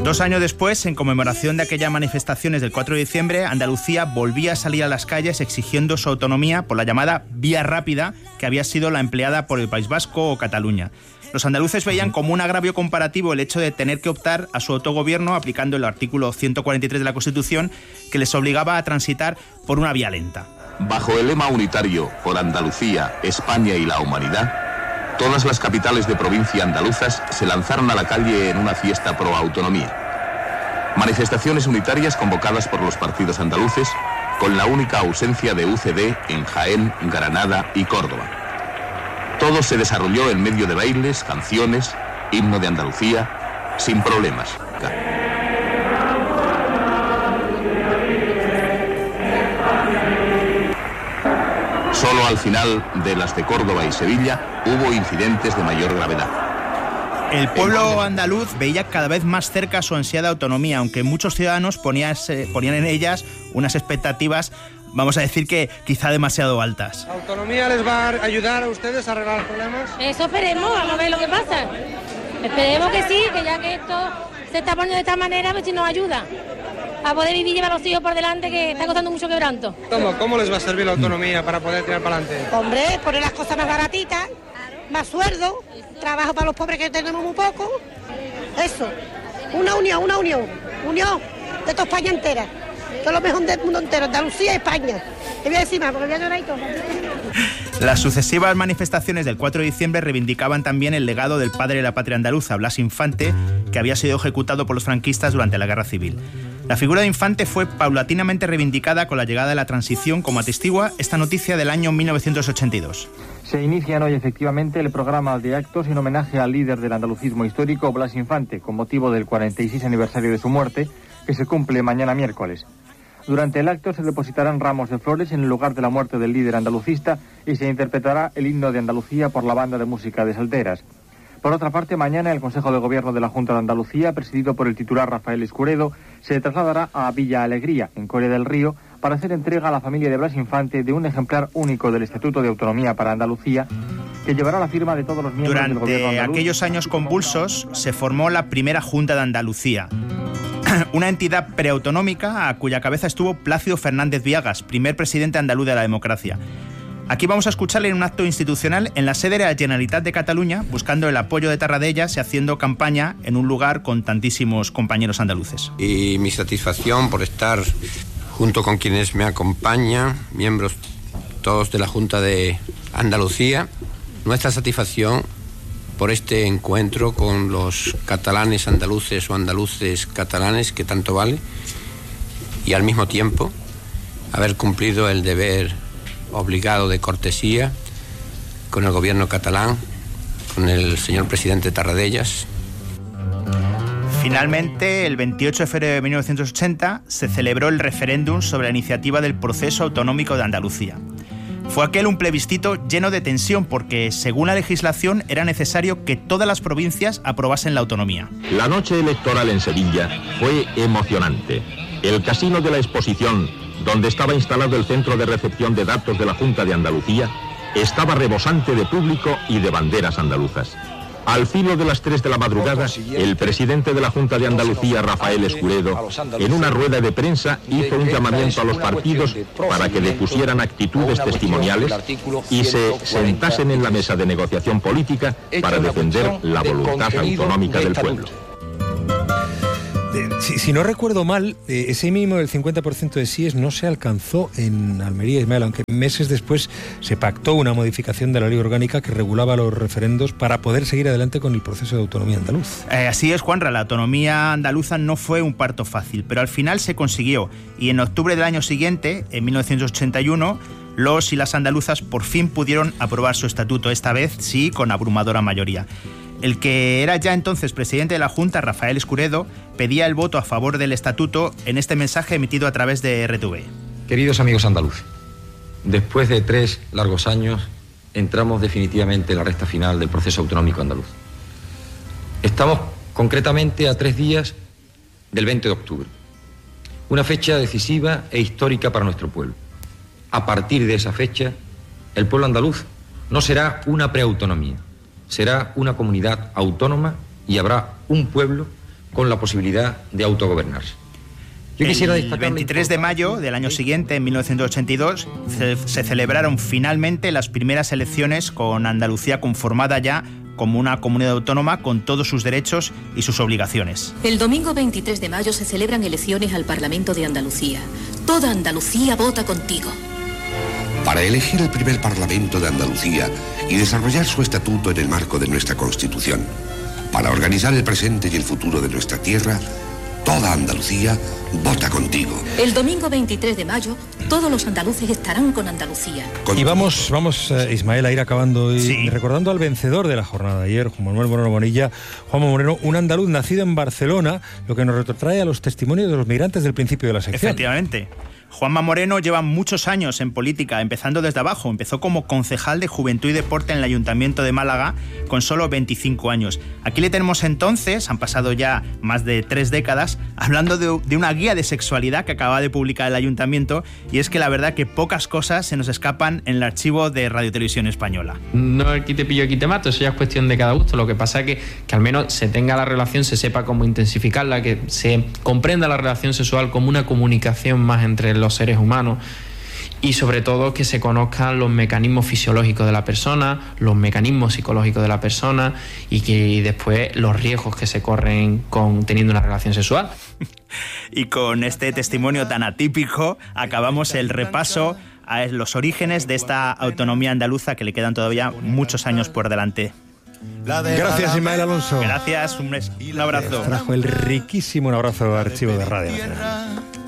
2 años después, en conmemoración de aquellas manifestaciones del 4 de diciembre, Andalucía volvía a salir a las calles exigiendo su autonomía por la llamada vía rápida, que había sido la empleada por el País Vasco o Cataluña. Los andaluces veían como un agravio comparativo el hecho de tener que optar a su autogobierno aplicando el artículo 143 de la Constitución, que les obligaba a transitar por una vía lenta. Bajo el lema unitario por Andalucía, España y la humanidad, todas las capitales de provincia andaluzas se lanzaron a la calle en una fiesta pro autonomía. Manifestaciones unitarias convocadas por los partidos andaluces, con la única ausencia de UCD en Jaén, Granada y Córdoba. Todo se desarrolló en medio de bailes, canciones, himno de Andalucía, sin problemas. Solo al final de las de Córdoba y Sevilla hubo incidentes de mayor gravedad. El pueblo andaluz veía cada vez más cerca su ansiada autonomía, aunque muchos ciudadanos ponían en ellas unas expectativas, vamos a decir que quizá demasiado altas. ¿La autonomía les va a ayudar a ustedes a arreglar los problemas? Eso esperemos, vamos a ver lo que pasa. Esperemos que sí, que ya que esto se está poniendo de esta manera, pues si nos ayuda a poder vivir y llevar a los hijos por delante, que está costando mucho quebranto. ¿Cómo les va a servir la autonomía para poder tirar para adelante? Hombre, poner las cosas más baratitas, más sueldo, trabajo para los pobres que tenemos muy poco. Eso, una unión de toda España entera. Que es lo mejor del mundo entero, Andalucía y España. Te voy a decir más, porque voy a llorar y todo. Las sucesivas manifestaciones del 4 de diciembre reivindicaban también el legado del padre de la patria andaluza, Blas Infante, que había sido ejecutado por los franquistas durante la Guerra Civil. La figura de Infante fue paulatinamente reivindicada con la llegada de la transición, como atestigua esta noticia del año 1982. Se inician hoy efectivamente el programa de actos en homenaje al líder del andalucismo histórico, Blas Infante, con motivo del 46 aniversario de su muerte, que se cumple mañana miércoles. Durante el acto se depositarán ramos de flores en el lugar de la muerte del líder andalucista y se interpretará el himno de Andalucía por la banda de música de Salteras. Por otra parte, mañana el Consejo de Gobierno de la Junta de Andalucía, presidido por el titular Rafael Escuredo, se trasladará a Villa Alegría, en Coria del Río, para hacer entrega a la familia de Blas Infante de un ejemplar único del Estatuto de Autonomía para Andalucía, que llevará la firma de todos los miembros del Gobierno andaluz. Durante aquellos años convulsos se formó la primera Junta de Andalucía, una entidad preautonómica a cuya cabeza estuvo Plácido Fernández Viagas, primer presidente andaluz de la democracia. Aquí vamos a escucharle en un acto institucional en la sede de la Generalitat de Cataluña, buscando el apoyo de Tarradellas y haciendo campaña en un lugar con tantísimos compañeros andaluces. Y mi satisfacción por estar junto con quienes me acompañan, miembros todos de la Junta de Andalucía, nuestra satisfacción por este encuentro con los catalanes andaluces o andaluces catalanes, que tanto vale, y al mismo tiempo haber cumplido el deber obligado de cortesía con el gobierno catalán, con el señor presidente Tarradellas. Finalmente, el 28 de febrero de 1980 se celebró el referéndum sobre la iniciativa del proceso autonómico de Andalucía. Fue aquel un plebiscito lleno de tensión porque, según la legislación, era necesario que todas las provincias aprobasen la autonomía. La noche electoral en Sevilla fue emocionante. El casino de la Exposición, donde estaba instalado el centro de recepción de datos de la Junta de Andalucía, estaba rebosante de público y de banderas andaluzas. Al filo de las 3 de la madrugada, el presidente de la Junta de Andalucía, Rafael Escuredo, en una rueda de prensa hizo un llamamiento a los partidos para que depusieran actitudes testimoniales y se sentasen en la mesa de negociación política para defender la voluntad autonómica del pueblo. Si no recuerdo mal, ese mínimo del 50% de síes no se alcanzó en Almería, Ismael, aunque meses después se pactó una modificación de la ley orgánica que regulaba los referendos para poder seguir adelante con el proceso de autonomía andaluz. Así es, Juanra, la autonomía andaluza no fue un parto fácil, pero al final se consiguió y en octubre del año siguiente, en 1981, los y las andaluzas por fin pudieron aprobar su estatuto, esta vez sí con abrumadora mayoría. El que era ya entonces presidente de la Junta, Rafael Escuredo, pedía el voto a favor del estatuto en este mensaje emitido a través de RTV. Queridos amigos andaluces, después de 3 largos años, entramos definitivamente en la recta final del proceso autonómico andaluz. Estamos concretamente a 3 días del 20 de octubre, una fecha decisiva e histórica para nuestro pueblo. A partir de esa fecha, el pueblo andaluz no será una preautonomía, será una comunidad autónoma y habrá un pueblo con la posibilidad de autogobernarse. Yo quisiera destacar el 23 de mayo del año siguiente, en 1982, se celebraron finalmente las primeras elecciones con Andalucía conformada ya como una comunidad autónoma con todos sus derechos y sus obligaciones. El domingo 23 de mayo se celebran elecciones al Parlamento de Andalucía. Toda Andalucía vota contigo. Para elegir el primer Parlamento de Andalucía y desarrollar su estatuto en el marco de nuestra Constitución. Para organizar el presente y el futuro de nuestra tierra, toda Andalucía vota contigo. El domingo 23 de mayo, todos los andaluces estarán con Andalucía. Y vamos, Ismael, a ir acabando y recordando al vencedor de la jornada de ayer, Juan Manuel Moreno Bonilla. Juan Moreno, un andaluz nacido en Barcelona, lo que nos retrotrae a los testimonios de los migrantes del principio de la sección. Efectivamente. Juanma Moreno lleva muchos años en política, empezando desde abajo. Empezó como concejal de Juventud y Deporte en el Ayuntamiento de Málaga con solo 25 años. Aquí le tenemos entonces, han pasado ya más de 3 décadas, hablando de una guía de sexualidad que acaba de publicar el Ayuntamiento, y es que la verdad que pocas cosas se nos escapan en el archivo de Radio Televisión Española. No aquí te pillo, aquí te mato, eso ya es cuestión de cada gusto. Lo que pasa es que al menos se tenga la relación, se sepa cómo intensificarla, que se comprenda la relación sexual como una comunicación más entre los seres humanos, y sobre todo que se conozcan los mecanismos fisiológicos de la persona, los mecanismos psicológicos de la persona, y que después los riesgos que se corren con teniendo una relación sexual. Y con este testimonio tan atípico acabamos el repaso a los orígenes de esta autonomía andaluza, que le quedan todavía muchos años por delante. Gracias, Ismael Alonso. Gracias, un abrazo. Trajo el riquísimo un abrazo de archivo de Radio Nacional.